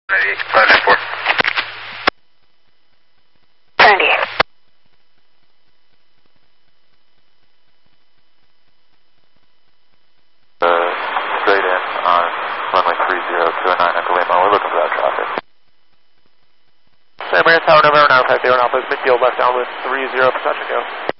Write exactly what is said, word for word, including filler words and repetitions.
five nine four. Sandy. Uh, straight in on runway three zero two nine at Lima. We're looking for that traffic. San Marino Tower, November nine five zero, Alpha, midfield left downwind three zero, Pacific Go.